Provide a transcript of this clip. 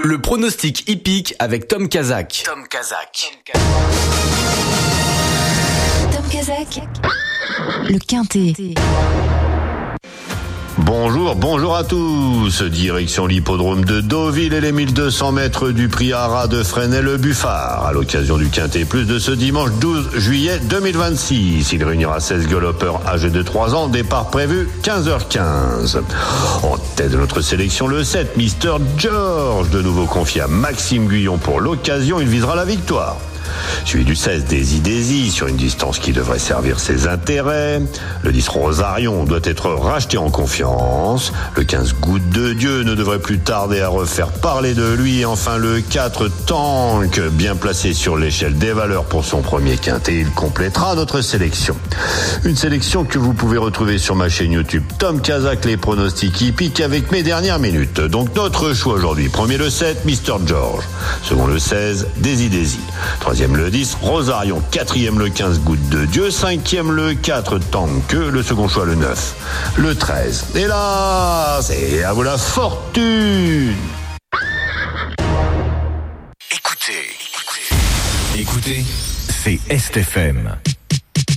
Le pronostic hippique avec Tom Kazak. Tom Kazak, le Quintet. Bonjour à tous. Direction l'hippodrome de Deauville et les 1200 mètres du prix Haras de Fresnay-le-Buffard. À l'occasion du Quintet Plus de ce dimanche 12 juillet 2026. Il réunira 16 galopeurs âgés de 3 ans. Départ prévu 15h15. En tête de notre sélection, le 7, Mr. George. De nouveau confié à Maxime Guyon pour l'occasion. Il visera la victoire. Suivi du 16, Daisy, sur une distance qui devrait servir ses intérêts. Le 10, Rosarion, doit être racheté en confiance. Le 15, Goutte de Dieu, ne devrait plus tarder à refaire parler de lui. Et enfin, le 4, Tank, bien placé sur l'échelle des valeurs pour son premier quintet. Il complétera notre sélection. Une sélection que vous pouvez retrouver sur ma chaîne YouTube Tom Kazak, les pronostics hippiques avec mes dernières minutes. Donc notre choix aujourd'hui. Premier le 7, Mr. George. Second le 16, Daisy. Troisième le 10, Rosarion. Quatrième le 15, Goutte de Dieu. Cinquième le 4, Tank. Le second choix le 9. Le 13. Et là, c'est à vous la fortune. Écoutez, c'est STFM.